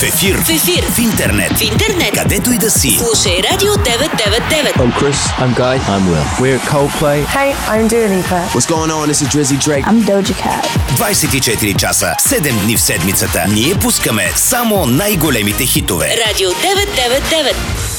ефир. В интернет. Където и да си. Слушай Радио 999. I'm Chris. I'm Guy. I'm Will. We're Coldplay. Hey, I'm Dua Lipa. What's going on? This is Drizzy Drake. I'm Doja Cat. 24 часа, 7 дни в седмицата. Ние пускаме само най-големите хитове. Радио 999.